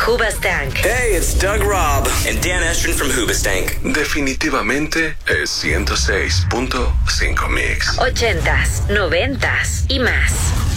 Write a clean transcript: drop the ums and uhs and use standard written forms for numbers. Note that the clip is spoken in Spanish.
Hoobastank. Hey, it's Doug Robb and Dan Estrin from Hoobastank. Definitivamente es 106.5 Mix. 80s, 90s y más.